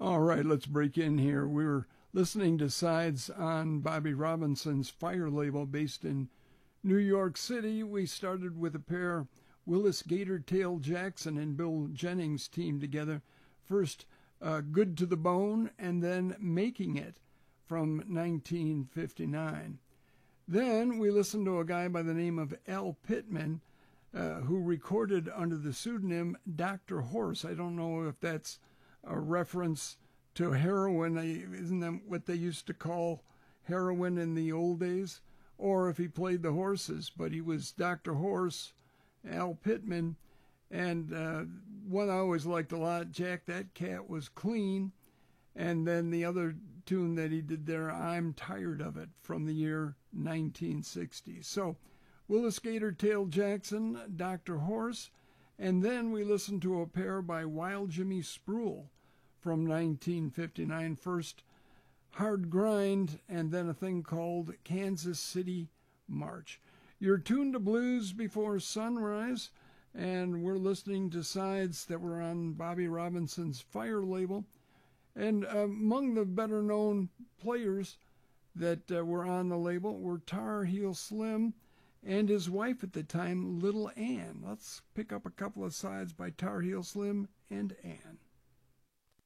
All right, let's break in here. We're listening to sides on Bobby Robinson's Fire label based in New York City. We started with a pair, Willis Gatortail Jackson and Bill Jennings teamed together. First, Good to the Bone, and then Making It from 1959. Then we listened to a guy by the name of Al Pittman, who recorded under the pseudonym Dr. Horse. I don't know if that's a reference to heroin. Isn't that what they used to call heroin in the old days? Or if he played the horses, but he was Dr. Horse, Al Pittman. And one I always liked a lot, Jack That Cat Was Clean. And then the other tune that he did there, I'm Tired of It, from the year 1960. So Willis Gatortail Jackson, Dr. Horse, and then we listened to a pair by Wild Jimmy Spruill from 1959. First, Hard Grind, and then a thing called Kansas City March. You're tuned to Blues Before Sunrise, and we're listening to sides that were on Bobby Robinson's Fire label. And among the better-known players that were on the label were Tar Heel Slim and his wife at the time, Little Ann. Let's pick up a couple of sides by Tar Heel Slim and Ann.